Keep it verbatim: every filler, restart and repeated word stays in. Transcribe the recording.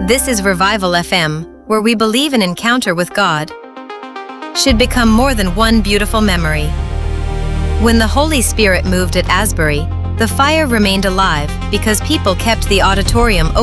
This is Revival F M, where we believe an encounter with God should become more than one beautiful memory. When the Holy Spirit moved at Asbury, the fire remained alive because people kept the auditorium open.